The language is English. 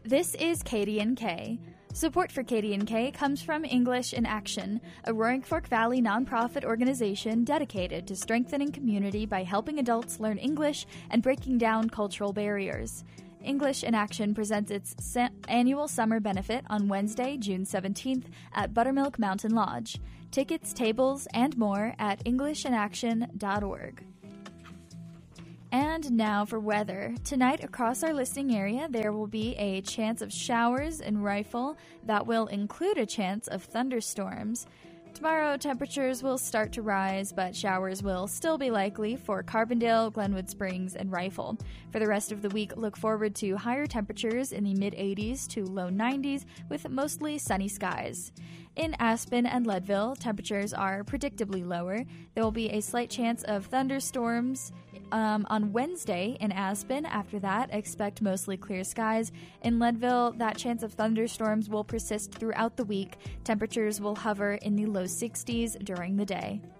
This is KDNK. Support for KDNK comes from English in Action, a Roaring Fork Valley nonprofit organization dedicated to strengthening community by helping adults learn English and breaking down cultural barriers. English in Action presents its annual summer benefit on Wednesday, June 17th at Buttermilk Mountain Lodge. Tickets, tables, and more at EnglishInAction.org. And now for weather. Tonight, across our listening area, there will be a chance of showers in Rifle that will include a chance of thunderstorms. Tomorrow, temperatures will start to rise, but showers will still be likely for Carbondale, Glenwood Springs, and Rifle. For the rest of the week, look forward to higher temperatures in the mid-80s to low 90s with mostly sunny skies. In Aspen and Leadville, temperatures are predictably lower. There will be a slight chance of thunderstorms on Wednesday in Aspen. After that, expect mostly clear skies. In Leadville, that chance of thunderstorms will persist throughout the week. Temperatures will hover in the low 60s during the day.